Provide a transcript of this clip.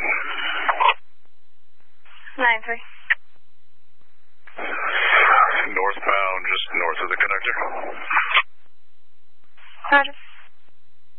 9-3. Northbound, just north of the connector. Roger.